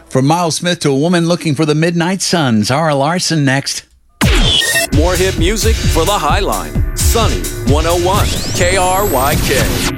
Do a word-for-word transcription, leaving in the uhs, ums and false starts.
From Miles Smith to a woman looking for the Midnight Sun. Zara Larson next. More hit music for the Highline. Sunny one oh one K R Y K.